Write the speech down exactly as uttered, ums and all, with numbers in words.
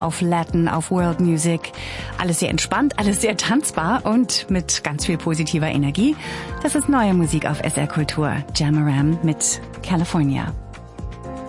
auf Latin, auf World Music. Alles sehr entspannt, alles sehr tanzbar und mit ganz viel positiver Energie. Das ist neue Musik auf S R Kultur. Jamaram mit California.